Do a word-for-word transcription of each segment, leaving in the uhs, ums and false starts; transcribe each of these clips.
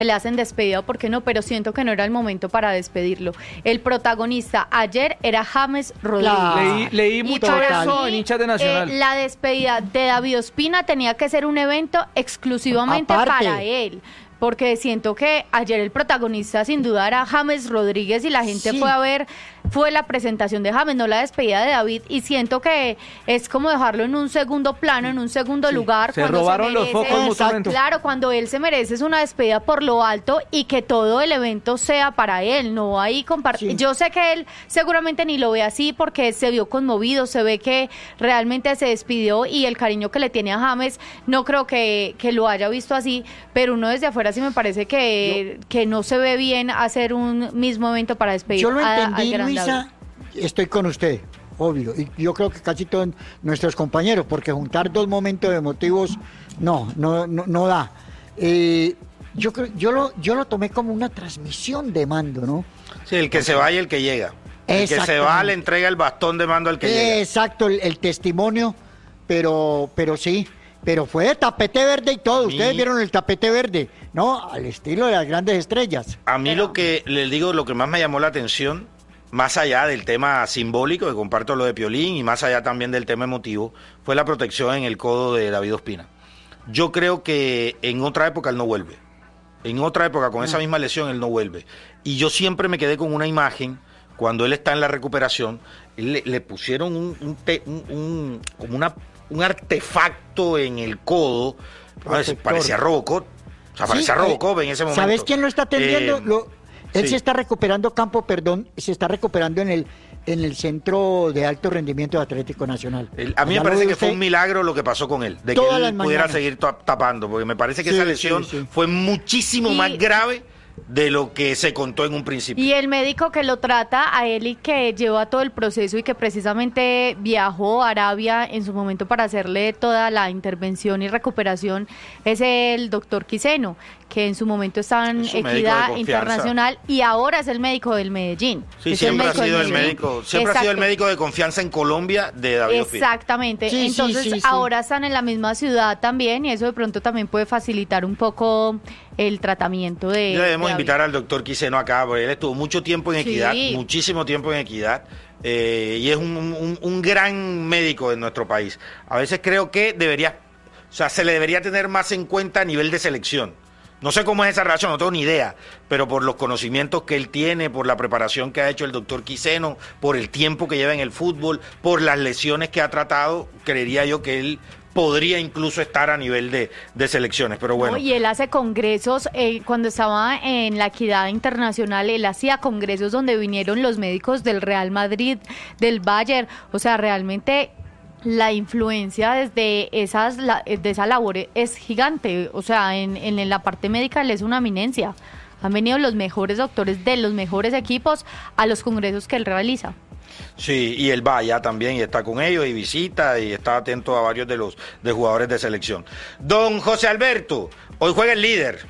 le hacen despedida, ¿por qué no? Pero siento que no era el momento para despedirlo. El protagonista ayer era James Rodríguez. Leí, leí mucho eso en hinchas de Nacional. Eh, la despedida de David Ospina tenía que ser un evento exclusivamente Aparte. para él. Porque siento que ayer el protagonista sin duda era James Rodríguez y la gente sí. fue a ver, fue la presentación de James, no la despedida de David, y siento que es como dejarlo en un segundo plano, en un segundo sí. lugar. Se robaron se merece, los focos mutuamente. Claro, cuando él se merece es una despedida por lo alto y que todo el evento sea para él, no ahí compartir. Sí. Yo sé que él seguramente ni lo ve así porque se vio conmovido, se ve que realmente se despidió y el cariño que le tiene a James, no creo que, que lo haya visto así, pero uno desde afuera sí me parece que, yo, que no se ve bien hacer un mismo evento para despedir yo lo a, entendí, al Luisa, estoy con usted, obvio, y yo creo que casi todos nuestros compañeros, porque juntar dos momentos emotivos no, no, no, no da. Eh, yo creo, yo lo, yo lo tomé como una transmisión de mando, ¿no? Sí, el que okay. se va y el que llega. El que se va le entrega el bastón de mando al que llega. Exacto, el, el testimonio, pero, pero sí. Pero fue de tapete verde y todo. mí, Ustedes vieron el tapete verde, ¿no? Al estilo de las grandes estrellas. A mí Pero... lo que les digo, lo que más me llamó la atención, más allá del tema simbólico, que comparto lo de Piolín, y más allá también del tema emotivo, fue la protección en el codo de David Ospina. Yo creo que en otra época él no vuelve. En otra época, con no. esa misma lesión, él no vuelve. Y yo siempre me quedé con una imagen, cuando él está en la recuperación, le, le pusieron un, un, te, un, un como una... un artefacto en el codo, Protector. parecía Robocop, o sea, parecía sí, Robocop en ese momento. ¿Sabes quién lo está atendiendo? Eh, lo, él sí. se está recuperando campo, perdón, se está recuperando en el en el Centro de Alto Rendimiento de Atlético Nacional. El, a mí Allá me parece que fue un milagro lo que pasó con él, de que él pudiera seguir tapando, porque me parece que sí, esa lesión sí, sí. fue muchísimo y... más grave de lo que se contó en un principio. Y el médico que lo trata a él y que lleva todo el proceso y que precisamente viajó a Arabia en su momento para hacerle toda la intervención y recuperación es el doctor Quiseno, que en su momento estaba en Equidad Internacional y ahora es el médico del Medellín. Sí, siempre ha sido el médico, siempre Exacto. ha sido el médico de confianza en Colombia de David Ospina. Exactamente. Sí, Entonces sí, sí, ahora sí. están en la misma ciudad también y eso de pronto también puede facilitar un poco el tratamiento de... Ya debemos de invitar al doctor Quiseno acá, porque él estuvo mucho tiempo en Equidad, sí. muchísimo tiempo en Equidad, eh, y es un, un, un gran médico de nuestro país. A veces creo que debería, o sea, se le debería tener más en cuenta a nivel de selección. No sé cómo es esa relación, no tengo ni idea, pero por los conocimientos que él tiene, por la preparación que ha hecho el doctor Quiseno, por el tiempo que lleva en el fútbol, por las lesiones que ha tratado, creería yo que él podría incluso estar a nivel de, de selecciones, pero bueno. No, y él hace congresos, eh, cuando estaba en la Equidad Internacional, él hacía congresos donde vinieron los médicos del Real Madrid, del Bayern, o sea, realmente... la influencia desde esas de esa labor es gigante, o sea, en, en la parte médica él es una eminencia. Han venido los mejores doctores de los mejores equipos a los congresos que él realiza. Sí, y él va allá también y está con ellos y visita y está atento a varios de los de jugadores de selección. Don José Alberto, hoy juega el líder.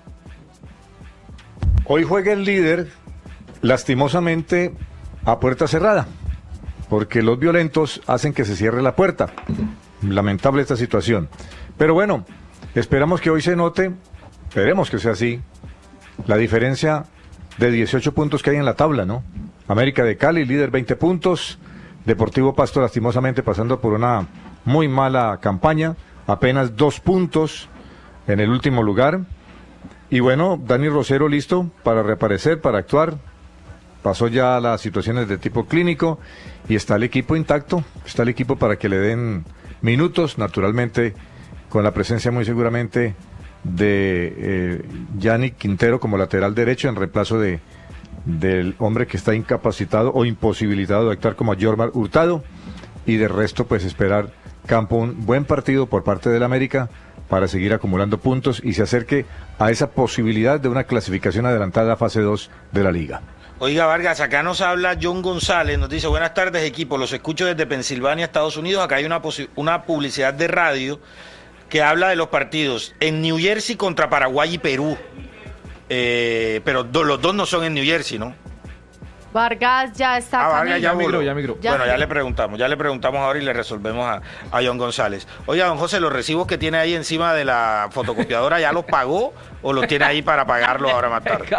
Hoy juega el líder, lastimosamente, a puerta cerrada, porque los violentos hacen que se cierre la puerta. Lamentable esta situación. Pero bueno, esperamos que hoy se note, esperemos que sea así, la diferencia de dieciocho puntos que hay en la tabla, ¿no? América de Cali, líder veinte puntos, Deportivo Pasto lastimosamente pasando por una muy mala campaña, apenas dos puntos en el último lugar. Y bueno, Dani Rosero listo para reaparecer, para actuar. Pasó ya las situaciones de tipo clínico y está el equipo intacto, está el equipo para que le den minutos, naturalmente con la presencia muy seguramente de eh, Yannick Quintero como lateral derecho en reemplazo de del hombre que está incapacitado o imposibilitado de actuar como Jormar Hurtado, y de resto pues esperar campo un buen partido por parte del América para seguir acumulando puntos y se acerque a esa posibilidad de una clasificación adelantada a fase dos de la liga. Oiga, Vargas, acá nos habla John González, nos dice: buenas tardes, equipo, los escucho desde Pensilvania, Estados Unidos. Acá hay una, una publicidad de radio que habla de los partidos en New Jersey contra Paraguay y Perú, eh, pero do, los dos no son en New Jersey, ¿no? Vargas ya está. Ah, Vargas ya migró, ya migró. Bueno, ya le preguntamos, ya le preguntamos ahora y le resolvemos a, a John González. Oiga, don José, ¿los recibos que tiene ahí encima de la fotocopiadora ya los pagó o los tiene ahí para pagarlos ahora más tarde?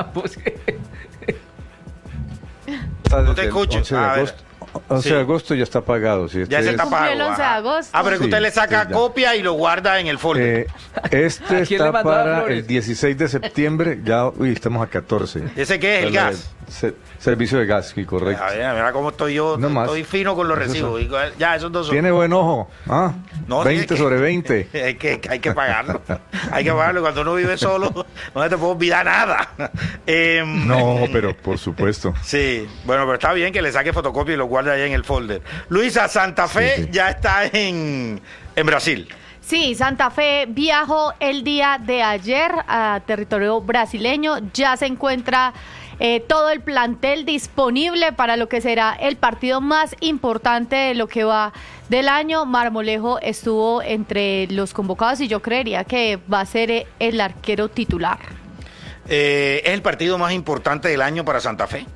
No te escucho. once de agosto, once de agosto ya está pagado. Si este ya se es... está pago. El once de agosto. Ah, pero que Sí, usted le saca sí, copia y lo guarda en el folder. Eh, este está para el dieciséis de septiembre, ya, uy, estamos a catorce. ¿Ese qué es? ¿El gas? Se, servicio de gas, sí, correcto. A ver, mira cómo estoy yo, No estoy más. fino con los Esos recibos. son. Ya, esos dos son. Tiene buen ojo, ¿ah? No, veinte sí, sobre veinte. Hay que, hay que pagarlo. Hay que pagarlo. Cuando uno vive solo, no se te puede olvidar nada. Eh, No, pero por supuesto. Sí, bueno, pero está bien que le saque fotocopia y lo guarde ahí en el folder. Luisa, Santa Fe Sí, sí. ya está en, en Brasil. Sí, Santa Fe viajó el día de ayer a territorio brasileño. Ya se encuentra eh, todo el plantel disponible para lo que será el partido más importante de lo que va del año. Marmolejo estuvo entre los convocados y yo creería que va a ser el arquero titular. Eh, ¿Es el partido más importante del año para Santa Fe?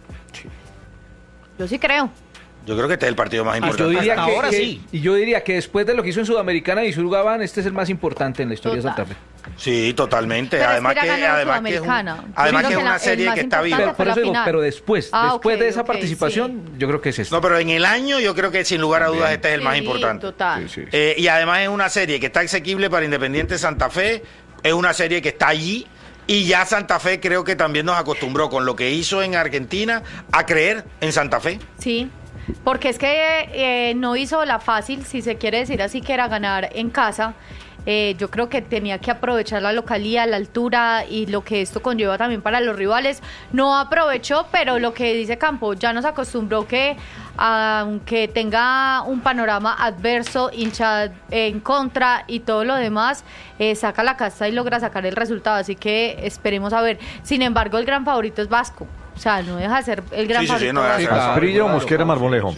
Yo sí creo. Yo creo que este es el partido más Ah, importante. yo diría Hasta que, ahora que- sí. Y yo diría que después de lo que hizo en Sudamericana y Surgaban, este es el más importante en la historia Total. de Santa Fe. Sí, totalmente. Pero además es que que, ya ganó además que es, un- Sudamericana. Yo además creo que es que la- una el serie más que está viva. importante Pero, por la eso digo, final. pero después, Ah, después ok, de esa ok, participación, yo creo que es este. No, pero en el año yo creo que sin lugar a dudas este es el más Sí, importante. Total. Sí, sí. Eh, y además es una serie que está asequible para Independiente Santa Fe, es una serie que está allí y ya Santa Fe creo que también nos acostumbró con lo que hizo en Argentina a creer en Santa Fe. Sí, porque es que eh, no hizo la fácil, si se quiere decir así, que era ganar en casa. Eh, yo creo que tenía que aprovechar la localía, la altura y lo que esto conlleva también para los rivales. No aprovechó, pero lo que dice Campo, ya nos acostumbró que aunque tenga un panorama adverso, hincha en contra y todo lo demás, eh, saca la casta y logra sacar el resultado. Así que esperemos a ver. Sin embargo, el gran favorito es Vasco. O sea, no deja de ser el gran Sí, sí, sí, favorito. no deja de Vasco. ser. Asprilla o Mosquera Marmolejo.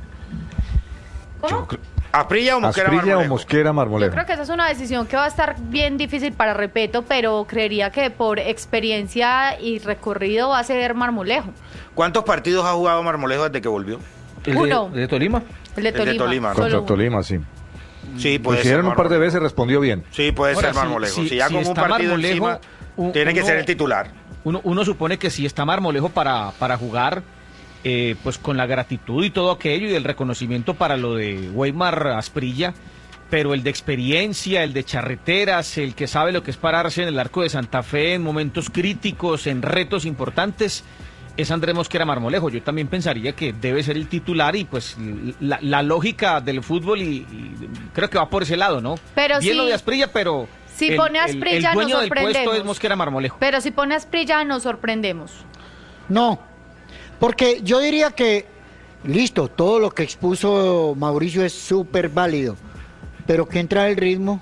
¿Cómo? ¿Asprilla o Mosquera Asprilla o Marmolejo? Mosquera Yo Marmolejo. creo que esa es una decisión que va a estar bien difícil para Repeto, pero creería que por experiencia y recorrido va a ser Marmolejo. ¿Cuántos partidos ha jugado Marmolejo desde que volvió? ¿El de, Uno. el de Tolima? El de El de Tolima. Tolima, ¿no? solo Contra uno. Tolima, sí. Sí, puede Pues ser hicieron un par de Marmolejo. veces, respondió bien. Sí, puede Ahora, ser si- Marmolejo. Si, si- ya si con un está partido Marmolejo, encima, un- tiene que uno- ser el titular. Uno, uno supone que si está Marmolejo para, para jugar, eh, pues con la gratitud y todo aquello y el reconocimiento para lo de Weimar Asprilla, pero el de experiencia, el de charreteras, el que sabe lo que es pararse en el arco de Santa Fe en momentos críticos, en retos importantes, es Andrés Mosquera Marmolejo. Yo también pensaría que debe ser el titular y pues la, la lógica del fútbol y, y creo que va por ese lado, ¿no? Pero Bien si- lo de Asprilla, pero si el, pone el- Asprilla, el nos dueño del puesto sorprendemos. es Mosquera Marmolejo. Pero si pone Asprilla, nos sorprendemos. No, porque yo diría que, listo, todo lo que expuso Mauricio es súper válido, pero que entra el ritmo.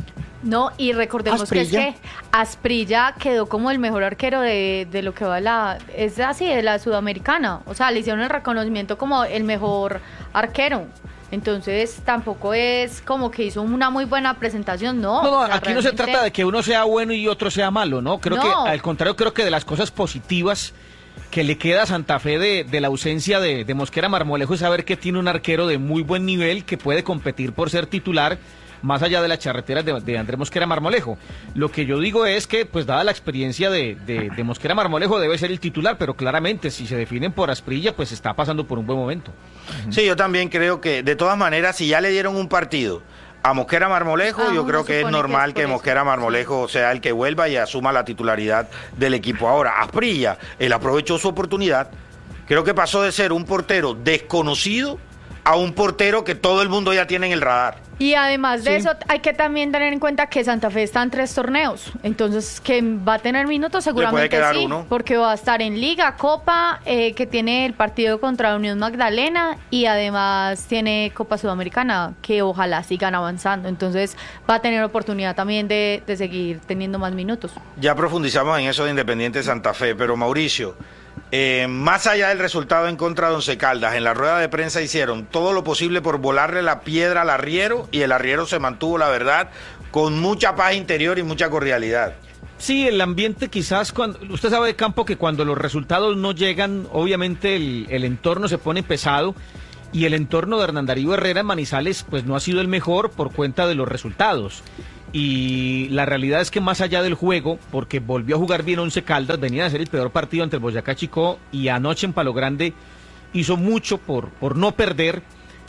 No, y recordemos Asprilla. que es que Asprilla quedó como el mejor arquero de, de lo que va la... Es así, de la Sudamericana. O sea, le hicieron el reconocimiento como el mejor arquero. Entonces, tampoco es como que hizo una muy buena presentación, no. No, no, O sea, aquí no se realmente- trata de que uno sea bueno y otro sea malo, ¿no? Creo No. que, al contrario, creo que de las cosas positivas que le queda a Santa Fe de, de la ausencia de, de Mosquera Marmolejo es saber que tiene un arquero de muy buen nivel que puede competir por ser titular más allá de las charreteras de, de Andrés Mosquera Marmolejo. Lo que yo digo es que, pues dada la experiencia de, de, de Mosquera Marmolejo, debe ser el titular, pero claramente si se definen por Asprilla, pues está pasando por un buen momento. Sí, yo también creo que, de todas maneras, si ya le dieron un partido a Mosquera Marmolejo, Ah, yo uno creo que es supone que normal es que, por eso. Mosquera Marmolejo sea el que vuelva y asuma la titularidad del equipo. Ahora, Asprilla, él aprovechó su oportunidad. Creo que pasó de ser un portero desconocido a un portero que todo el mundo ya tiene en el radar. Y además de Sí. eso, hay que también tener en cuenta que Santa Fe está en tres torneos. Entonces, que va a tener minutos seguramente quedar sí, uno. porque va a estar en Liga, Copa, eh, que tiene el partido contra Unión Magdalena y además tiene Copa Sudamericana, que ojalá sigan avanzando. Entonces, va a tener oportunidad también de, de seguir teniendo más minutos. Ya profundizamos en eso de Independiente Santa Fe, pero Mauricio, eh, más allá del resultado en contra de Once Caldas, en la rueda de prensa hicieron todo lo posible por volarle la piedra al arriero y el arriero se mantuvo, la verdad, con mucha paz interior y mucha cordialidad. Sí, el ambiente quizás, cuando usted sabe de campo que cuando los resultados no llegan, obviamente el, el entorno se pone pesado y el entorno de Hernán Darío Herrera en Manizales pues no ha sido el mejor por cuenta de los resultados. Y la realidad es que más allá del juego, porque volvió a jugar bien Once Caldas, venía de ser el peor partido ante el Boyacá Chicó y anoche en Palo Grande hizo mucho por, por no perder.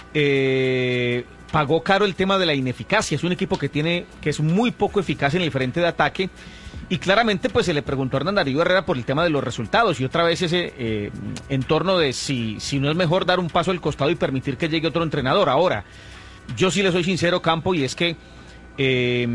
Eh, pagó caro el tema de la ineficacia. Es un equipo que tiene que es muy poco eficaz en el frente de ataque y claramente pues se le preguntó a Hernán Darío Herrera por el tema de los resultados y otra vez ese eh, entorno de si, si no es mejor dar un paso al costado y permitir que llegue otro entrenador. Ahora, yo sí le soy sincero, Campo, y es que eh,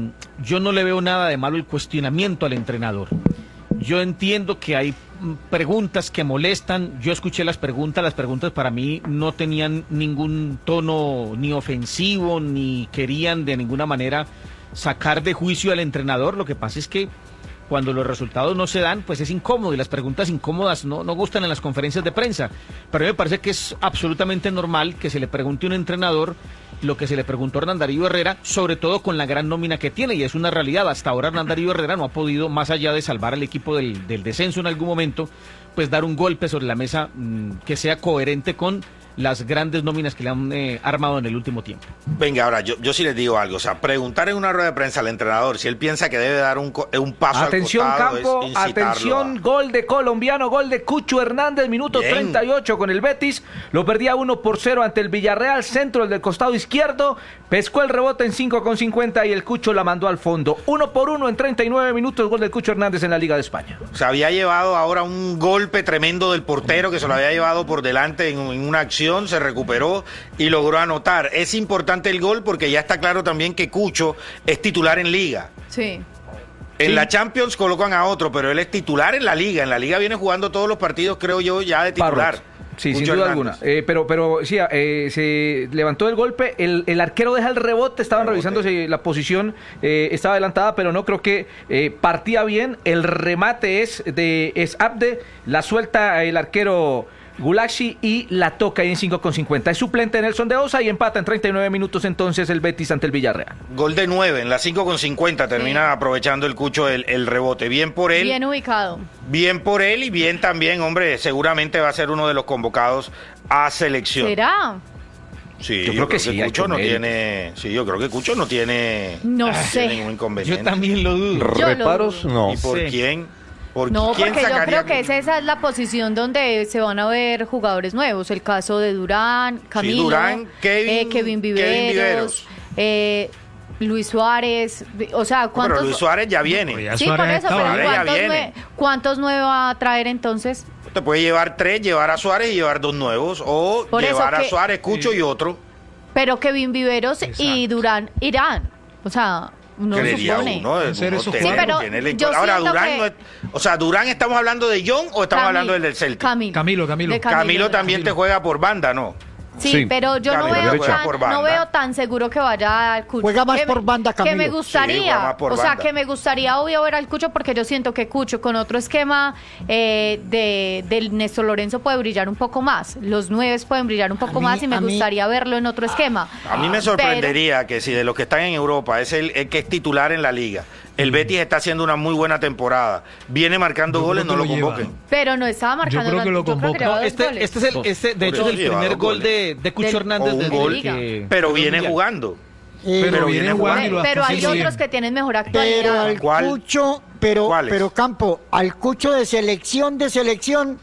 yo no le veo nada de malo el cuestionamiento al entrenador. Yo entiendo que hay preguntas que molestan, yo escuché las preguntas, las preguntas para mí no tenían ningún tono ni ofensivo, ni querían de ninguna manera sacar de juicio al entrenador. Lo que pasa es que cuando los resultados no se dan, pues es incómodo y las preguntas incómodas no, no gustan en las conferencias de prensa. Pero a mí me parece que es absolutamente normal que se le pregunte a un entrenador lo que se le preguntó a Hernán Darío Herrera, sobre todo con la gran nómina que tiene, y es una realidad. Hasta ahora Hernán Darío Herrera no ha podido, más allá de salvar al equipo del, del descenso en algún momento, pues dar un golpe sobre la mesa mmm, que sea coherente con las grandes nóminas que le han eh, armado en el último tiempo. Venga, ahora, yo, yo sí les digo algo, o sea, preguntar en una rueda de prensa al entrenador si él piensa que debe dar un, un paso atención, al costado, Campo, es incitarlo atención, a... gol de colombiano, gol de Cucho Hernández, minuto Bien. treinta y ocho con el Betis, lo perdía uno por cero ante el Villarreal, centro el del costado izquierdo, pescó el rebote en cinco con cincuenta y el Cucho la mandó al fondo, uno por uno en treinta y nueve minutos, gol del Cucho Hernández en la Liga de España. Se había llevado ahora un golpe tremendo del portero que se lo había llevado por delante en, en una acción, se recuperó y logró anotar. Es importante el gol porque ya está claro también que Cucho es titular en Liga. Sí. En Sí. la Champions colocan a otro, pero él es titular en la Liga. En la Liga viene jugando todos los partidos, creo yo, ya de titular. Parrot. Sí, Cucho sin duda Hernández. alguna. Eh, pero, pero sí, eh, se levantó el golpe, el, el arquero deja el rebote, estaban Rebote. revisando si la posición eh, estaba adelantada, pero no, creo que eh, partía bien. El remate es de es Abde, la suelta el arquero Gulaxi y la toca ahí en cinco con cincuenta. Es suplente Nelson de Osa y empata en treinta y nueve minutos entonces el Betis ante el Villarreal. Gol de nueve, en las cinco con cincuenta termina Sí. aprovechando el Cucho el, el rebote. Bien por él. Bien ubicado. Bien por él y bien también, hombre, seguramente va a ser uno de los convocados a selección. ¿Será? Sí, Yo creo que sí, hay Cucho con no él. tiene, sí, yo creo que Cucho no tiene, No tiene sé. ningún Yo inconveniente. también lo dudo. Yo lo ¿Reparos? dudo. No. ¿Y por Sí. quién? ¿Por No, quién porque yo sacaría creo que esa, esa es la posición donde se van a ver jugadores nuevos. El caso de Durán, Camilo, Durán, Kevin- eh, Kevin Viveros, Kevin Viveros. eh, Luis Suárez. O sea, No, ¿cuántos? pero Luis Suárez ya viene. Ya Sí, Suárez por eso, estaba. pero Suárez ya ¿cuántos, viene. nue- ¿cuántos nuevos va a traer entonces? Te puede llevar tres, llevar a Suárez y llevar dos nuevos, o Por eso llevar a que- Suárez, Cucho y otro. Pero Kevin Viveros y Exacto. Durán irán. O sea, uno Creería supone. uno, Pueden ser uno esos tiene- Sí, pero tiene la yo historia. Ahora, siento Durán que- no es, o sea, Durán, ¿estamos hablando de John o estamos Camilo, hablando del del Celtic? Camilo. Camilo, Camilo. De Camilo también Camilo. te juega por banda, ¿no? Sí, Sí. pero yo no Camilo veo, juega tan, por banda. no veo tan seguro que vaya al Cucho. Juega más Que me- por banda, Que me Camilo. Sí, juega gustaría, más por o sea, banda. que me gustaría obvio ver al Cucho porque yo siento que Cucho con otro esquema eh, de del Néstor Lorenzo puede brillar un poco más. Los nueves pueden brillar un poco mí- más y me a mí- gustaría verlo en otro esquema. A mí me sorprendería que si de los que están en Europa es el, el que es titular en la liga, el Betis está haciendo una muy buena temporada, viene marcando Yo goles, creo no que lo lo convoquen. lleva. Pero no estaba marcando. creo que lo durante- convoca. lleva No, dos este, goles. este es el, este, de hecho Por es el eso lleva primer dos gol goles. de, de Cucho Del- Hernández o un desde gol, que- Pero desde el viene Mundial. jugando. Eh, Pero Pero viene viene jugando y Pe- lo pero hace hay muy otros bien. que tienen mejor Pero actualidad. al ¿Cuál? Cucho, pero, ¿Cuáles? pero Campo, al Cucho de selección, de selección,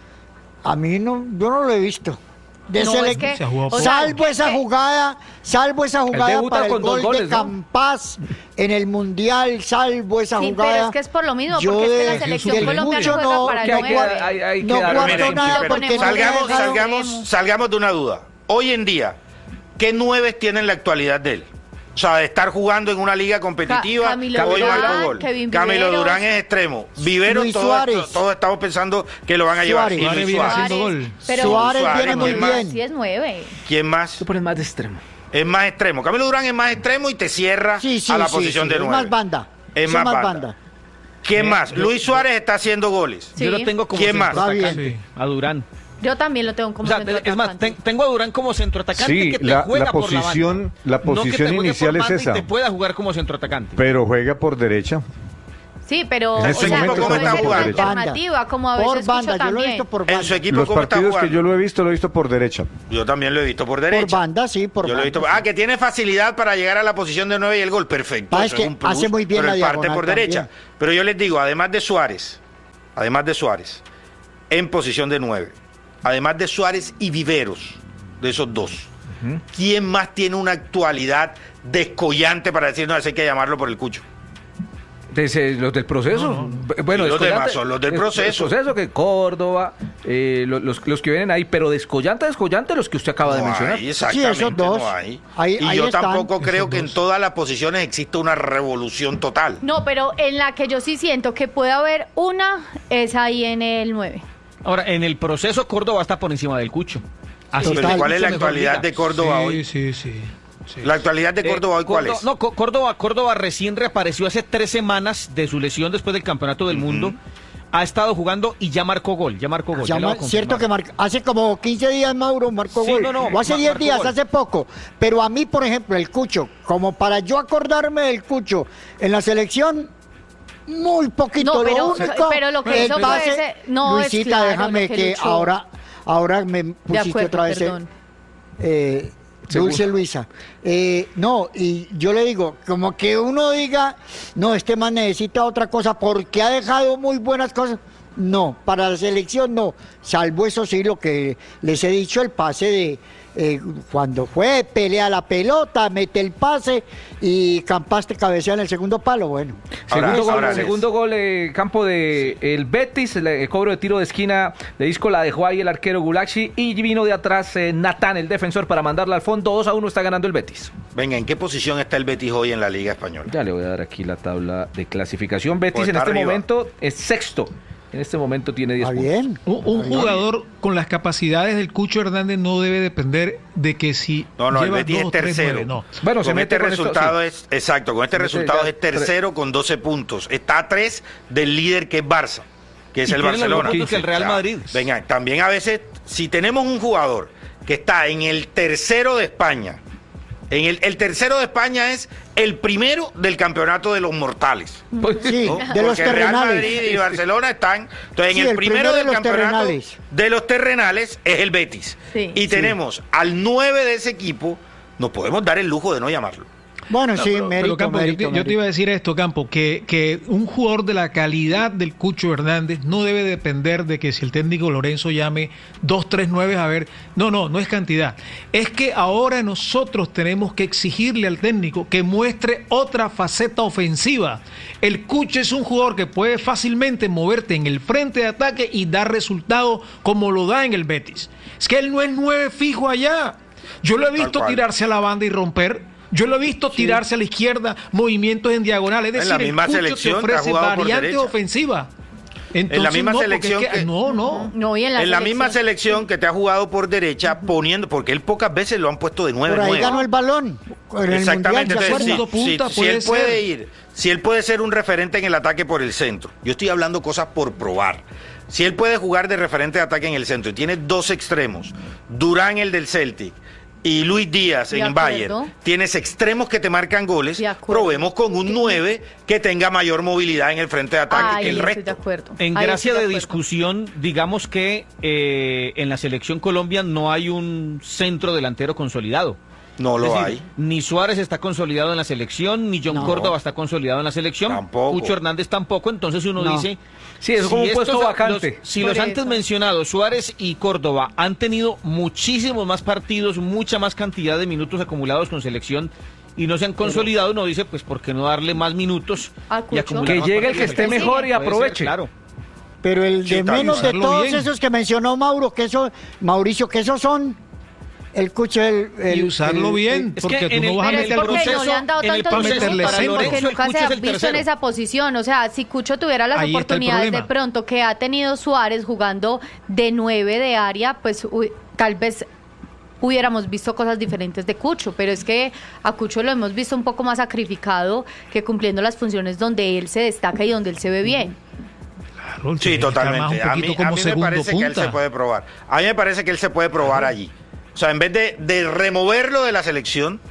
a mí no, yo no lo he visto. De No, selec- es que, Se jugó o poco. sea, salvo esa que- jugada, salvo esa jugada debuta para el con dos gol goles, de ¿no? Campas en el Mundial, salvo esa Sí, jugada. pero es que es por lo mismo, yo porque es que la de- selección del colombiana Cucho juega no, para el Que hay que, nueve. hay, hay No que dar- guardo Miren, nada pero porque no salgamos, le he dejado- salgamos, salgamos de una duda. Hoy en día, ¿qué nueves tiene en la actualidad de él? O sea, de estar jugando en una liga competitiva, Ca- Camilo hoy Durán, marcó gol. Kevin Camilo Viveros. Durán es extremo. Viveros, Luis todos, Suárez. todos estamos pensando que lo van a llevar. Suárez. Y Suárez Luis viene Suárez. haciendo gol. Pero Suárez Suárez, viene muy ¿quién más? bien. Sí es nueve. ¿Quién más? Tú pones más de extremo. Es más extremo. Camilo Durán es más extremo y te cierra Sí, sí, a la sí, posición sí, de es nueve. más banda. Es es más más banda. banda. ¿Quién Eh, más? yo- Luis Suárez está haciendo goles. Sí. Yo lo tengo como ¿Quién más? centroatacante, Sí. a Durán. Yo también lo tengo como O sea, centroatacante. es más, ten- tengo a Durán como centroatacante Sí, que te la- juega la por la posición- banda. la No que te posición juegue por inicial es banda y esa. te pueda jugar como centroatacante. Pero juega por derecha. Sí, pero En o ese sea, momento ¿cómo está es por la derecha. alternativa? Como a veces Por escucho banda, yo lo he también. visto por banda. En su equipo, Los ¿cómo está partidos que jugando? yo lo he visto, lo he visto por derecha. Yo también lo he visto por derecha. Por banda, sí, por Yo lo he banda. visto. Ah, que tiene facilidad para llegar a la posición de nueve y el gol. Perfecto. Ah, eso es que un plus, hace muy bien pero la él parte diagonal por derecha. también. Pero yo les digo, además de Suárez, además de Suárez, en posición de nueve, además de Suárez y Viveros, de esos dos, uh-huh. ¿quién más tiene una actualidad descollante para decir, no, eso hay que llamarlo por el Cucho? Desde los del proceso. No, no. Bueno, Y los descollante- demás son los del proceso. El proceso que Córdoba, eh, los, los, los que vienen ahí, pero descollante, descollante los que usted acaba de No mencionar. hay, exactamente, Sí, esos dos. no hay. Ahí- y ahí yo están. tampoco creo Esos que en dos. todas las posiciones exista una revolución total. No, pero en la que yo sí siento que puede haber una es ahí en el nueve. Ahora, en el proceso Córdoba está por encima del Cucho. Así Pero Total. ¿cuál es la mucho mejor actualidad liga. de Córdoba sí, hoy? Sí, sí, sí. La actualidad de Eh, Córdoba hoy, ¿cuál Córdoba- es? No, Co- Córdoba, Córdoba recién reapareció hace tres semanas de su lesión después del Campeonato del Mundo. Ha estado jugando y ya marcó gol, ya marcó gol. Ya ya lo va ma- a confirmar. cierto que marca- hace como quince días Mauro marcó Sí, gol. no, no, o hace ma- diez marcó días, gol. hace poco. Pero a mí, por ejemplo, el Cucho, como para yo acordarme del Cucho en la selección, muy poquito. No, lo pero- único, pero lo que el hizo fue pase- ese- no, es Luisita, claro, déjame lo que que, luchó. ahora, ahora me De pusiste acuerdo, otra vez. eh, perdón. eh, Dulce Luisa. Eh, no, y yo le digo, como que uno diga, no, este man necesita otra cosa porque ha dejado muy buenas cosas. No, para la selección no, salvo eso sí, lo que les he dicho, el pase de eh, cuando fue, pelea la pelota, mete el pase y Campaste cabecea en el segundo palo, bueno. Ahora, segundo gol, ahora les- segundo gol eh, campo de el Betis, el, el cobro de tiro de esquina de disco la dejó ahí el arquero Gulaxi y vino de atrás eh, Natán, el defensor, para mandarla al fondo. dos a uno está ganando el Betis. Venga, ¿en qué posición está el Betis hoy en la Liga Española? Ya le voy a dar aquí la tabla de clasificación. Betis Pues en está este arriba. momento es sexto. En este momento tiene diez Está puntos. bien. Un, un jugador con las capacidades del Cucho Hernández no debe depender de que si No, no, el lleva Betis dos es o tres, tercero. nueve, no. Bueno, se con mete este con esto, resultado sí. es, exacto, con este Se mete resultado ya es tercero con doce puntos. Está a tres del líder que es Barça, que es Y el tiene los Barcelona. mismos puntos que el Real O sea, Madrid. Venga, también a veces, si tenemos un jugador que está en el tercero de España, en el, el tercero de España es el primero del campeonato de los mortales. Pues, Sí, ¿no? de los Porque Real terrenales. Madrid y Barcelona están. Entonces, Sí, en el, el primero, primero de del los campeonato terrenales. de los terrenales es el Betis. Sí. Y Sí. tenemos al nueve de ese equipo, nos podemos dar el lujo de no llamarlo. Bueno, sí, Pero, mérito, Campo, yo, mérito, te, yo te mérito. iba a decir esto, Campo, que, que un jugador de la calidad del Cucho Hernández no debe depender de que si el técnico Lorenzo llame dos, tres, nueve, a ver, no, no, no es cantidad. Es que ahora nosotros tenemos que exigirle al técnico que muestre otra faceta ofensiva. El Cucho es un jugador que puede fácilmente moverte en el frente de ataque y dar resultados como lo da en el Betis. Es que él no es nueve fijo allá. Yo lo he Tal visto cual. tirarse a la banda y romper. Yo lo he visto tirarse a la izquierda, movimientos en diagonal. Es En decir, la misma el Cucho selección te que ha ofrece jugado por variantes derecha. ofensivas. Entonces, la misma no, porque selección es que- que- No, no. No, y en la, en la selección. misma selección que te ha jugado por derecha, poniendo, porque él pocas veces lo han puesto de nueve Por ahí nueve. ganó el balón. En el Exactamente, Mundial, ¿se entonces, acuerdan? sí, Segundo punta sí, si puede él puede ser. ir, si él puede ser un referente en el ataque por el centro, yo estoy hablando cosas por probar. Si él puede jugar de referente de ataque en el centro y tiene dos extremos, Durán el del Celtic y Luis Díaz De en acuerdo. Bayern, tienes extremos que te marcan goles, De acuerdo. probemos con un nueve que tenga mayor movilidad en el frente de ataque Ahí que el estoy resto. de acuerdo. En Ahí gracia estoy de acuerdo. discusión, digamos que eh, en la selección Colombia no hay un centro delantero consolidado. No Es lo decir, hay. Ni Suárez está consolidado en la selección, ni John No. Córdoba está consolidado en la selección. Tampoco. Cucho Hernández tampoco. Entonces uno No. dice. Sí, es como un estos- puesto vacante. los- si Por los antes eso. mencionados, Suárez y Córdoba, han tenido muchísimos más partidos, mucha más cantidad de minutos acumulados con selección y no se han consolidado, uno dice, pues, ¿por qué no darle más minutos A y Cucho. acumular Que más llegue el partidos? que esté Puede mejor y ser, aproveche. claro. Pero el Sí, de también. menos de Usarlo todos bien. esos que mencionó Mauro, que eso, Mauricio, que esos son el Cucho, el, el- Y usarlo el- bien, Es porque que tú en no el- vas a Pero en es meter el porque no proceso- le han dado en el tantos proceso minutos, para Lorenzo, porque el nunca Cucho se es ha el visto en tercero. esa posición. O sea, si Cucho tuviera las Ahí está el oportunidades de problema. pronto que ha tenido Suárez jugando de nueve de área, pues uy, tal vez hubiéramos visto cosas diferentes de Cucho, pero es que a Cucho lo hemos visto un poco más sacrificado que cumpliendo las funciones donde él se destaca y donde él se ve bien. Claro, Sí, tienes que armar totalmente. un A mí, poquito a como mí me segundo parece que él se punta. puede probar. A mí me parece que él se puede probar allí. O sea, en vez de, de removerlo de la selección,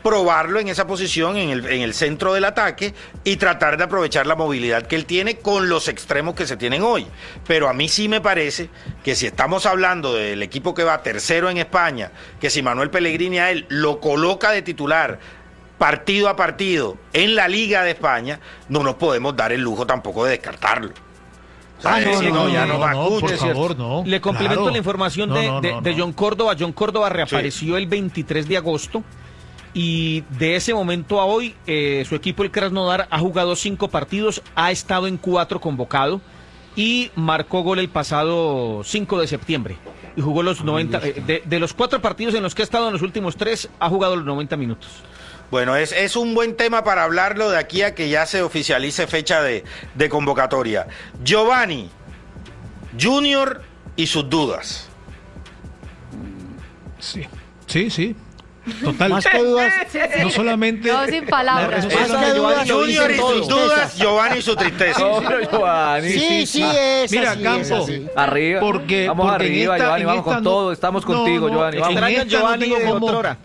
probarlo en esa posición, en el, en el centro del ataque, y tratar de aprovechar la movilidad que él tiene con los extremos que se tienen hoy. Pero a mí sí me parece que si estamos hablando del equipo que va tercero en España, que si Manuel Pellegrini a él lo coloca de titular partido a partido en la Liga de España, no nos podemos dar el lujo tampoco de descartarlo. O sea, Ah, no, decir, no, ya no, no, va a no, por escuchar. favor, no. Le complemento Claro. la información No, de, no, de- no, de no. John Córdoba. John Córdoba reapareció el veintitrés de agosto y de ese momento a hoy eh, su equipo, el Krasnodar, ha jugado cinco partidos, ha estado en cuatro convocado y marcó gol el pasado cinco de septiembre. Y jugó los noventa, eh, de, de los cuatro partidos en los que ha estado en los últimos tres, ha jugado los noventa minutos. Bueno, es, es un buen tema para hablarlo de aquí a que ya se oficialice fecha de, de convocatoria. Giovanni Junior y sus dudas. Sí, sí, sí. Total. Más que dudas, No solamente. No, sin palabras. La Más respuesta que de Giovanni dudas, lo Junior y dice sus todo. dudas, Giovanni y su tristeza. No, pero Giovanni, sí, sí es Mira, así, Campo, es así. Arriba. Porque- vamos porque en arriba, esta- Giovanni, en vamos esta con no- todo. Estamos no, contigo, no, Giovanni. Vamos. en Extraña esta no Giovanni tengo de cómo- otrora.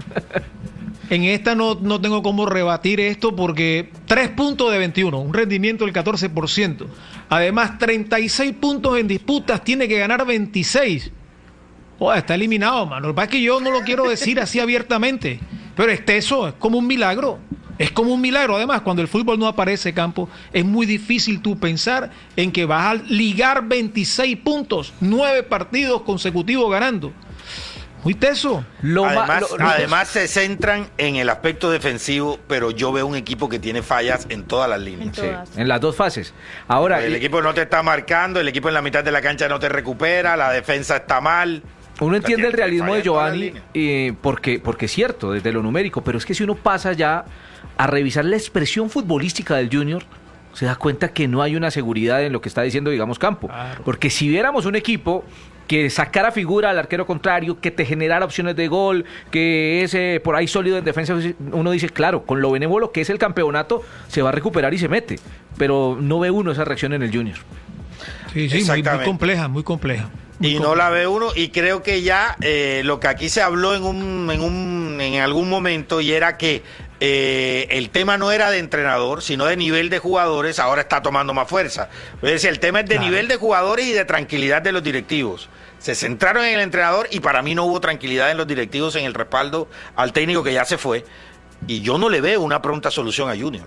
En esta no, no tengo cómo rebatir esto porque tres puntos de veintiuno, un rendimiento del catorce por ciento. Además, treinta y seis puntos en disputas, tiene que ganar veintiséis. Oh, está eliminado, mano. Lo que pasa es que yo no lo quiero decir así abiertamente, pero este eso es como un milagro. Es como un milagro. Además, cuando el fútbol no aparece, Campo, es muy difícil tú pensar en que vas a ligar veintiséis puntos, nueve partidos consecutivos ganando. Muy teso. Lo ma- Además, lo- lo- además se centran en el aspecto defensivo, pero yo veo un equipo que tiene fallas en todas las líneas. En Sí, todas. en las dos fases. Ahora, El y- equipo no te está marcando, el equipo en la mitad de la cancha no te recupera, la defensa está mal. uno entiende el Tiene realismo falla de en todas las Giovanni líneas. eh, porque, porque es cierto, desde lo numérico, pero es que si uno pasa ya a revisar la expresión futbolística del Junior, se da cuenta que no hay una seguridad en lo que está diciendo, digamos, Campo. Claro. Porque si viéramos un equipo que sacara figura al arquero contrario, que te generara opciones de gol, que es eh, por ahí sólido en defensa, uno dice, claro, con lo benévolo que es el campeonato, se va a recuperar y se mete. Pero no ve uno esa reacción en el Junior. Sí, sí, muy, muy Exactamente. compleja, muy compleja. Muy Y no compleja. la ve uno, y creo que ya eh, lo que aquí se habló en un, en un en algún momento, y era que eh, el tema no era de entrenador, sino de nivel de jugadores, ahora está tomando más fuerza. Es decir, el tema es de Claro. nivel de jugadores y de tranquilidad de los directivos. Se centraron en el entrenador y para mí no hubo tranquilidad en los directivos en el respaldo al técnico que ya se fue. Y yo no le veo una pronta solución a Junior.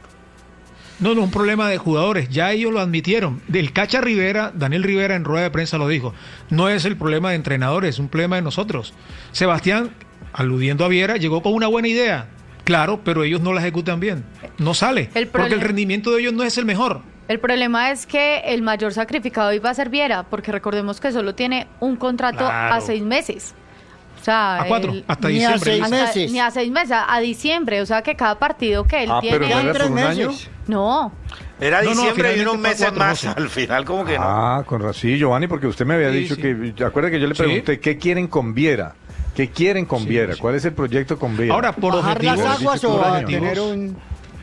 No, no, un problema de jugadores, ya ellos lo admitieron. Del Cacha Rivera, Daniel Rivera en rueda de prensa lo dijo, no es el problema de entrenadores, es un problema de nosotros. Sebastián, aludiendo a Viera, llegó con una buena idea, claro, pero ellos no la ejecutan bien, no sale, El porque el problema- rendimiento de ellos no es el mejor. El problema es que el mayor sacrificado iba a ser Viera, porque recordemos que solo tiene un contrato Claro. a seis meses. O sea, A cuatro, él- hasta Ni a diciembre. seis hasta- meses. Ni a seis meses, a, a diciembre. O sea, que cada partido que él Ah, pero tiene... no era tres por un año. meses. No, Era No, no, diciembre y finalmente unos fue a meses cuatro, más. no sé. Al final, como que no. Ah, con razón. Sí, Giovanni, porque usted me había Sí, dicho sí. que, acuerda que yo le Sí. pregunté, ¿qué quieren con Viera? ¿Qué quieren con Sí, Viera? sí. ¿Cuál es el proyecto con Viera? Ahora, por ¿Bajar las objetivos, aguas o por a año. tener un...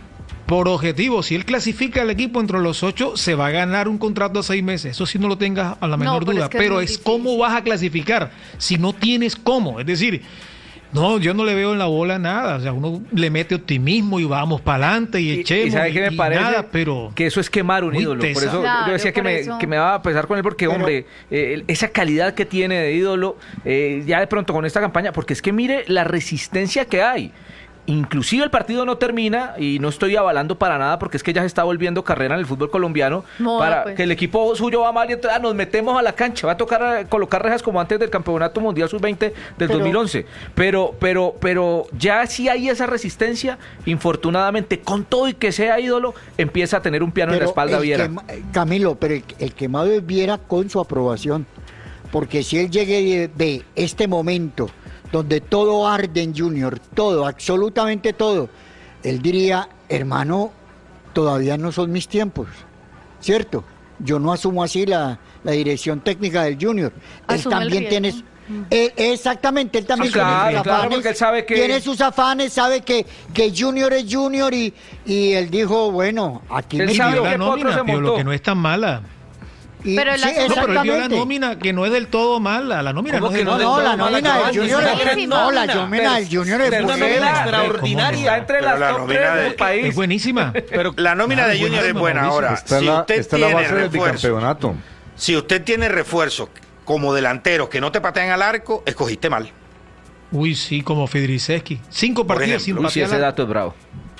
por objetivo, si él clasifica al equipo entre los ocho, se va a ganar un contrato a seis meses. Eso sí no lo tengas a la No, menor pero duda. es que es pero muy es difícil. cómo vas a clasificar si no tienes cómo. Es decir, no, yo no le veo en la bola nada. O sea, uno le mete optimismo y vamos para adelante y Y- echemos. y ¿sabe qué me y parece? nada, pero Que eso es quemar un muy ídolo. Por tesa. eso Claro, yo decía que por me, eso. que me daba a pesar con él, porque, Pero- hombre, eh, esa calidad que tiene de ídolo, eh, ya de pronto con esta campaña, porque es que mire la resistencia que hay. Inclusive el partido no termina, y no estoy avalando para nada, porque es que ya se está volviendo carrera en el fútbol colombiano, Moda, para pues. que el equipo suyo va mal y entonces ah, nos metemos a la cancha, va a tocar eh, colocar rejas como antes del Campeonato Mundial sub veinte del Pero- dos mil once, pero, pero, pero ya sí hay esa resistencia, infortunadamente, con todo y que sea ídolo, empieza a tener un piano en la Pero espalda el Viera. quema- Camilo, pero el, el quemado es Viera con su aprobación. Porque si él llegue y ve este momento donde todo arde en Junior, todo, absolutamente todo, él diría, hermano, todavía no son mis tiempos, ¿cierto? Yo no asumo así la, la dirección técnica del Junior. Él Asume el también riesgo. tiene... él- exactamente, él también Sí, claro, tiene sus claro, afanes, porque él sabe que- tiene sus afanes, sabe que, que Junior es Junior y, y él dijo, bueno, aquí Él me sabe vio. que la Potro nómina, se pero montó. lo que no es tan mala. Y, Pero sí, la- No, pero él dio la exactamente. nómina que no es del todo mala. La nómina no ¿Cómo es que del no No, todo del no, todo la mala? nómina del Giovanni, Junior es es buenísima. no, la nómina del Junior es Pero una una nómina buena. extraordinaria. Está entre Pero las la top nómina tres de- del país. Es buenísima. Pero La nómina Claro, de Junior es buenísima, buena. Mauricio. Ahora, Esta es si la, usted esta es la tiene base del refuerzos, bicampeonato. si usted tiene refuerzos como delanteros que no te patean al arco, escogiste mal. Uy, sí, como Fedriceski. Cinco Por partidos sin ejemplo. Uy, sí, patear. ese la- dato es bravo.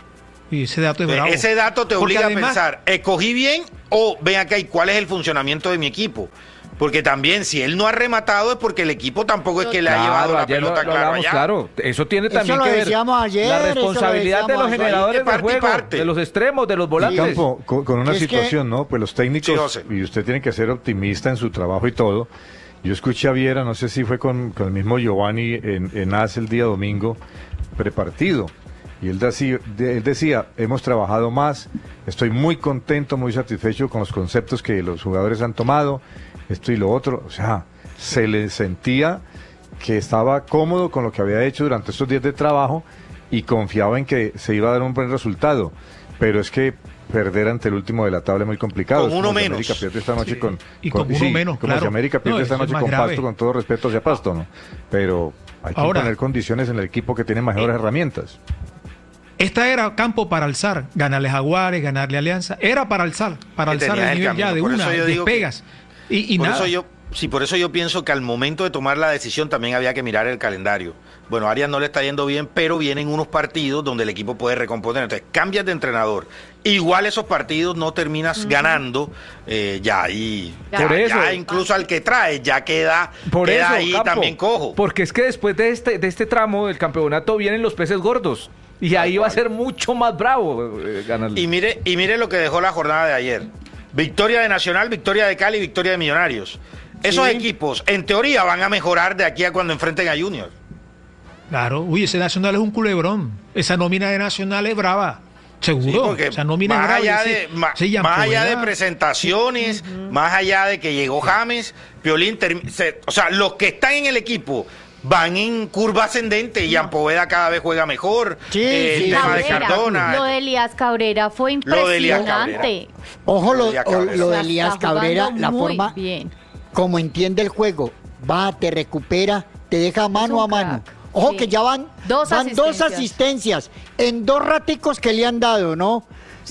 Y ese dato es Eh, bravo. Ese dato te Porque obliga además- a pensar, ¿escogí bien o ven acá y cuál es el funcionamiento de mi equipo? Porque también si él no ha rematado es porque el equipo tampoco es que le ha llevado la ayer lo- pelota lo claro hablamos, allá. claro. Eso tiene Eso también lo que ver decíamos ayer, la eso lo responsabilidad de los decíamos ayer. generadores de Parte y juego, parte. de los extremos, de los volantes. Campo, con, con una Es que- situación, ¿no? Pues los Sí, técnicos, José. y usted tiene que ser optimista en su trabajo y todo. Yo escuché a Viera, no sé si fue con, con el mismo Giovanni en, en A S el día domingo, prepartido. Y él decía, de- él decía, hemos trabajado más, estoy muy contento, muy satisfecho con los conceptos que los jugadores han tomado, esto y lo otro. O sea, se le sentía que estaba cómodo con lo que había hecho durante estos días de trabajo y confiaba en que se iba a dar un buen resultado. Pero es que perder ante el último de la tabla es muy complicado. Con Es uno como si menos. América pierde esta noche Sí. con, Y con uno menos, como si claro. América pierde No, esta eso es noche más con grave. Pasto, con todo respeto hacia Pasto, ¿no? Pero hay que Ahora- poner condiciones en el equipo que tiene mejores Eh, herramientas. Esta era campo para alzar, ganarle a Jaguares, ganarle a Alianza, era para alzar, para Que alzar tenías el el nivel ya camino. de Por una, eso yo digo que- despegas. Y, y por nada. eso yo, sí, por eso yo pienso que al momento de tomar la decisión también había que mirar el calendario. Bueno, a Arias no le está yendo bien, pero vienen unos partidos donde el equipo puede recomponer. Entonces, cambias de entrenador. Igual esos partidos no terminas ganando, eh, ya ahí. Ya. Ya, Por eso. ya incluso al que trae, ya queda, Por queda eso, ahí Campo, también cojo. Porque es que después de este, de este tramo del campeonato vienen los peces gordos. Y ahí va a ser mucho más bravo eh, ganarle. Y mire, y mire lo que dejó la jornada de ayer. Victoria de Nacional, victoria de Cali, victoria de Millonarios. Esos Sí. equipos, en teoría, van a mejorar de aquí a cuando enfrenten a Junior. Claro, uy, ese Nacional es un culebrón. Esa nómina de Nacional es brava. Seguro. Sí, porque Esa nómina más es brava. allá, Ese- de, ma- ese Jan más allá de Poveda- presentaciones, más allá de que llegó James, Piolín, termi- se- o sea, los que están en el equipo van en curva ascendente y Poveda cada vez juega mejor. Sí, eh, sí, el tema de Cabrera, Cardona. lo de Elías Cabrera fue Lo de Elías impresionante. Ojo lo, Elías o- Cabrera. lo O de sea, Elías está Cabrera, jugando la muy forma bien. como entiende el juego, va, te recupera, te deja mano un a mano. crack, Ojo sí. que ya van Dos van dos asistencias. asistencias en dos raticos que le han dado, ¿no?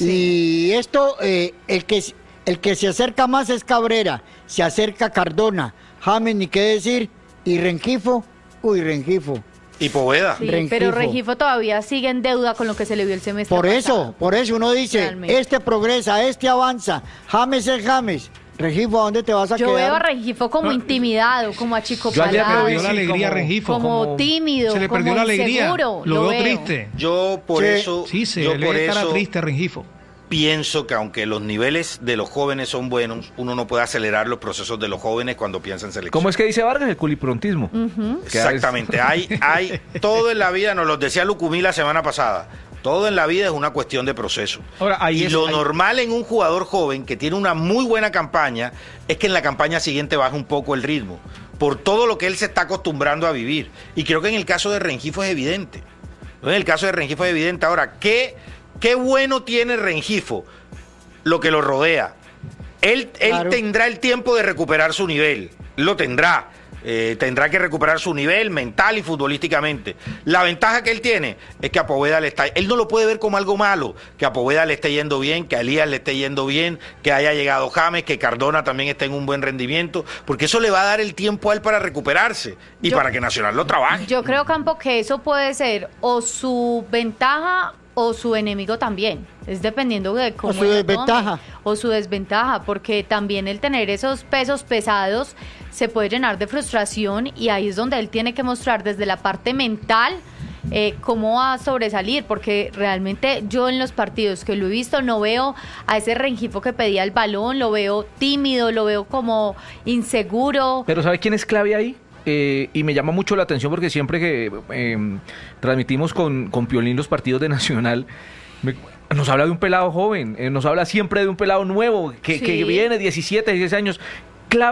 Y esto, eh, el que el que se acerca más es Cabrera, se acerca Cardona, James ni qué decir, y Rengifo, uy Rengifo. Y Poveda. Sí, Rengifo. pero Rengifo todavía sigue en deuda con lo que se le vio el semestre Por eso, pasado. por eso uno dice, Realmente. este progresa, este avanza, James es James. Rengifo, ¿a dónde te vas a Yo quedar? veo a Rengifo como No. intimidado, como Yo ayer achicopalado, lo vi perdió la sí, alegría como- Rengifo. como, como- tímido, Se le perdió como la alegría. inseguro, Lo, veo veo. triste. Yo por Sí. eso, Sí, se yo le por ve cara eso triste a Rengifo. pienso que aunque los niveles de los jóvenes son buenos, uno no puede acelerar los procesos de los jóvenes cuando piensa en selección. ¿Cómo es que dice Vargas? El culiprontismo. Que a veces- Exactamente, hay, hay todo en la vida, nos lo decía Lucumí la semana pasada, todo en la vida es una cuestión de proceso. Ahora, ahí y es- lo ahí- normal en un jugador joven que tiene una muy buena campaña es que en la campaña siguiente baje un poco el ritmo, por todo lo que él se está acostumbrando a vivir. Y creo que en el caso de Rengifo es evidente. En el caso de Rengifo es evidente. Ahora, ¿qué, qué bueno tiene Rengifo? Lo que lo rodea. Él, él Claro. tendrá el tiempo de recuperar su nivel, lo tendrá. Eh, tendrá que recuperar su nivel mental y futbolísticamente. La ventaja que él tiene es que a Poveda le está... Él no lo puede ver como algo malo, que a Poveda le esté yendo bien, que a Elías le esté yendo bien, que haya llegado James, que Cardona también esté en un buen rendimiento, porque eso le va a dar el tiempo a él para recuperararse y Yo- para que Nacional lo trabaje. Yo creo, Campo, que eso puede ser o su ventaja o su enemigo también. Es dependiendo de cómo O su él lo desventaja. tome. O su desventaja, porque también el tener esos pesos pesados se puede llenar de frustración y ahí es donde él tiene que mostrar desde la parte mental eh, cómo va a sobresalir, porque realmente yo en los partidos que lo he visto no veo a ese Rengifo que pedía el balón, lo veo tímido, lo veo como inseguro. Pero ¿sabe quién es clave ahí? Eh, y me llama mucho la atención porque siempre que eh, transmitimos con, con Piolín los partidos de Nacional, me- nos habla de un pelado joven, eh, nos habla siempre de un pelado nuevo que, Sí. que viene diecisiete, dieciséis años. Clave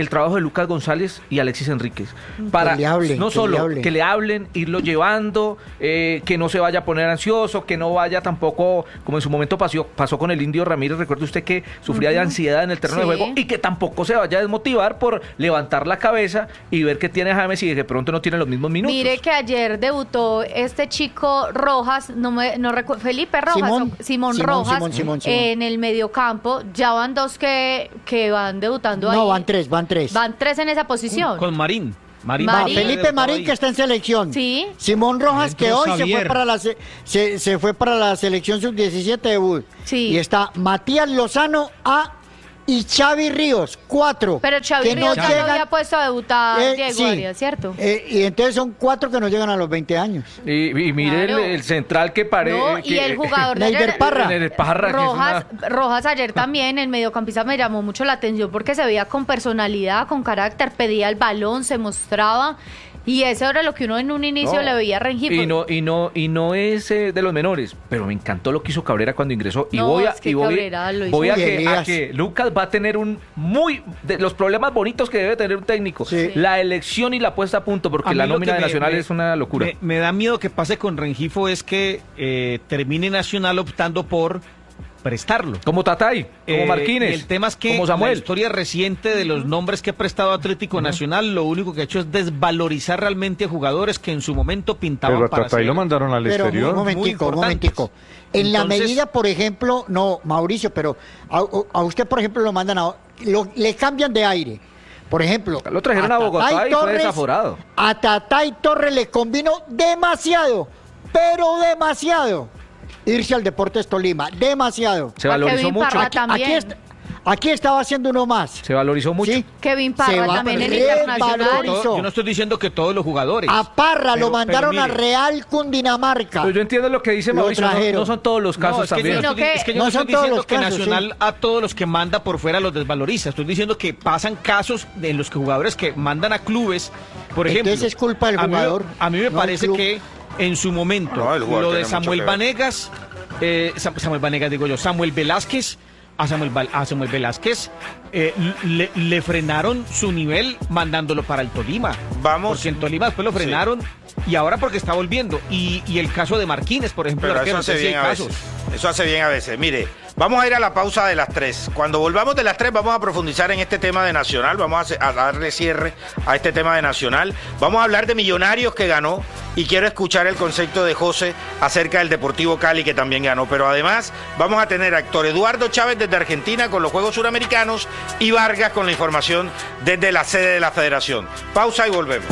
el trabajo de Lucas González y Alexis Enríquez. Para que le hablen, no que solo le hablen. que le hablen, irlo llevando, eh, que no se vaya a poner ansioso, que no vaya tampoco, como en su momento pasó, pasó con el Indio Ramírez, recuerde usted que sufría uh-huh. de ansiedad en el terreno sí. de juego, y que tampoco se vaya a desmotivar por levantar la cabeza y ver que tiene James y que de pronto no tiene los mismos minutos. Mire que ayer debutó este chico Rojas, no me no recuerdo, Felipe Rojas, Simón, o, Simón, Simón Rojas, Simón, Simón, Simón. en el mediocampo. Ya van dos que, que van debutando ahí. No, van tres, van tres. Van tres en esa posición. Con Marín. Marín. Va, Marín. Felipe Marín, que está en selección. Sí. Simón Rojas, que Entró hoy se Xavier. fue para la se, se, se fue para la selección sub diecisiete debut. Sí. Y está Matías Lozano A y Xavi Ríos, cuatro. Pero Xavi que Ríos no ya llegan- lo había puesto a debutar Eh, Diego sí. Arias, ¿cierto? Eh, y entonces son cuatro que no llegan a los veinte años. Y, y mire Claro. el, el central que parece. No, y el jugador de Neider ayer, Parra. Neider Parra, que es Rojas, una- Rojas ayer también, el mediocampista, me llamó mucho la atención porque se veía con personalidad, con carácter, pedía el balón, se mostraba. Y eso era lo que uno en un inicio No. le veía a Rengifo. Y no, y no, y no es eh, de los menores, pero me encantó lo que hizo Cabrera cuando ingresó. Y No, voy a, es que y voy, Cabrera lo hizo voy a, bien. que, a Elías. que Lucas va a tener un muy de los problemas bonitos que debe tener un técnico. Sí. La elección y la puesta a punto, porque A mí la lo nómina que de me- Nacional me- es una locura. Me, me da miedo que pase con Rengifo es que eh, termine Nacional optando por prestarlo. Como Tatay, como Eh, Marquínez, y el tema es que como la Samuel. historia reciente de los nombres que ha prestado Atlético Nacional, lo único que ha hecho es desvalorizar realmente a jugadores que en su momento pintaban Pero a para Tatay ser- lo mandaron al Pero un exterior. momentico, un importantes. momentico. En la Entonces- medida, por ejemplo, no, Mauricio, pero a, a usted, por ejemplo, lo mandan a... lo- le cambian de aire. Por ejemplo... Lo trajeron a Bogotá Tatay y fue Torres- desaforado. A Tatay Torres le combinó demasiado, pero demasiado, irse al Deportes Tolima. Demasiado. Se A valorizó Kevin mucho. Parra Aquí, también. aquí, est- aquí estaba haciendo uno más. Se valorizó mucho. ¿Sí? Kevin Se Parra va también en revalorizó. Internacional. Todo- yo no estoy diciendo que todos los jugadores. A Parra Pero- lo mandaron pero a mire, Real Cundinamarca. Pero yo entiendo lo que dice Lo Mauricio, no, trajeron. no son todos los casos no, es que también. yo no Sino estoy, que- es que yo No no son estoy todos diciendo los que casos, Nacional sí. a todos los que manda por fuera los desvaloriza. Estoy diciendo que pasan casos en los que jugadores que mandan a clubes, por ejemplo. Entonces es culpa del a mí me- jugador, A mí me no del parece club. que en su momento No, el jugador lo de tiene mucho Samuel que ver. Vanegas, eh, Sam- Samuel Vanegas digo yo, Samuel Velázquez, a Samuel, Val- a Samuel Velázquez eh, le, le frenaron su nivel mandándolo para el Tolima. Vamos. Porque en Tolima después lo Sí. frenaron y ahora porque está volviendo. Y, y el caso de Marquínez, por ejemplo, Pero arquero, eso hace no sé si bien hay a casos. veces. Eso hace bien a veces. Mire, vamos a ir a la pausa de las tres. Cuando volvamos de las tres vamos a profundizar en este tema de Nacional. Vamos a, hacer- a darle cierre a este tema de Nacional. Vamos a hablar de Millonarios que ganó y quiero escuchar el concepto de José acerca del Deportivo Cali que también ganó. Pero además vamos a tener a Héctor Eduardo Chávez desde Argentina con los Juegos Suramericanos y Vargas con la información desde la sede de la Federación. Pausa y volvemos.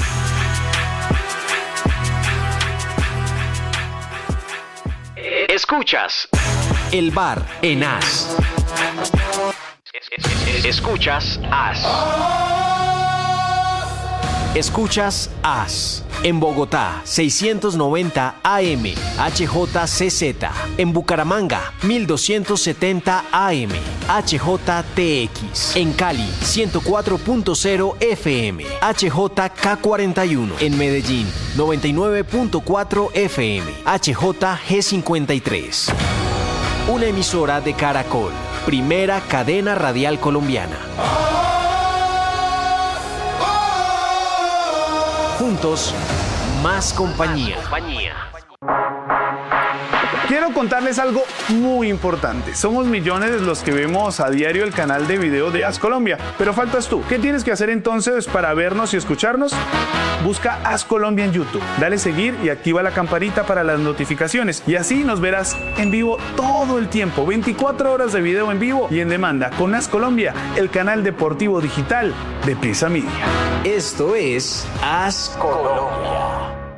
Escuchas El Bar en As. Escuchas As. Escuchas As. En Bogotá, seiscientos noventa A M, H J C Z. En Bucaramanga, mil doscientos setenta A M, H J T X. En Cali, ciento cuatro punto cero F M, H J K cuarenta y uno. En Medellín, noventa y nueve punto cuatro F M, H J G cincuenta y tres. Una emisora de Caracol, primera cadena radial colombiana. Juntos, más compañía. Quiero contarles algo muy importante. Somos millones los que vemos a diario el canal de video de As Colombia, pero faltas tú. ¿Qué tienes que hacer entonces para vernos y escucharnos? Busca As Colombia en YouTube, dale seguir y activa la campanita para las notificaciones y así nos verás en vivo todo el tiempo, veinticuatro horas de video en vivo y en demanda con As Colombia, el canal deportivo digital de Prisa Media. Esto es As Colombia.